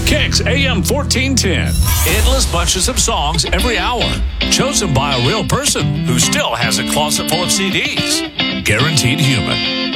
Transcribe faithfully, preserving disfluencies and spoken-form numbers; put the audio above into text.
Kicks A M fourteen ten. Endless bunches of songs every hour. Chosen by a real person who still has a closet full of C Ds. Guaranteed human.